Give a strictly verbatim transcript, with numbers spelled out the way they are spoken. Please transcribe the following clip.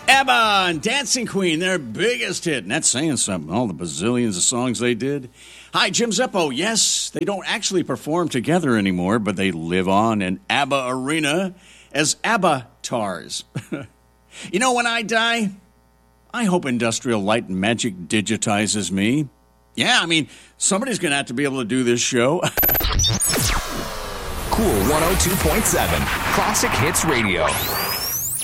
ABBA and Dancing Queen, their biggest hit. And that's saying something, all the bazillions of songs they did. Hi, Jim Zeppo. Yes, they don't actually perform together anymore, but they live on in ABBA Arena as ABBA-tars. You know, when I die, I hope Industrial Light and Magic digitizes me. Yeah, I mean, somebody's going to have to be able to do this show. Cool one oh two point seven, Classic Hits Radio.